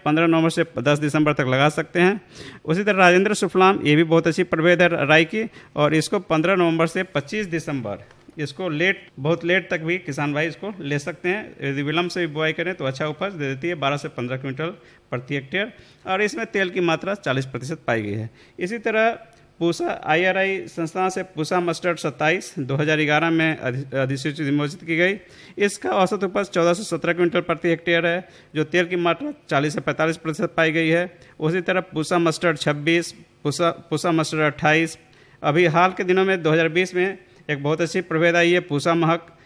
15 नवंबर से 10 दिसंबर तक लगा सकते हैं। उसी तरह राजेंद्र सुफलाम, ये भी बहुत अच्छी प्रभेद है राई की, और इसको 15 नवंबर से 25 दिसंबर, इसको बहुत लेट तक भी किसान भाई इसको ले सकते हैं। यदि विलम्ब से भी बुआई करें तो अच्छा उपज दे देती है, 12 से 15 क्विंटल प्रति हेक्टेयर, और इसमें तेल की मात्रा 40% पाई गई है। इसी तरह पूसा IRI संस्थान से पूसा मस्टर्ड 27 2011 में अधिसूचित विमोचित की गई। इसका औसत उपज 14 से 17 क्विंटल प्रति हेक्टेयर है, जो तेल की मात्रा 40 से 45% पाई गई है। उसी तरह पूसा मस्टर्ड 26, पूसा मस्टर्ड 28, अभी हाल के दिनों में 2020 में एक बहुत अच्छी प्रभेद आई है पूसा महक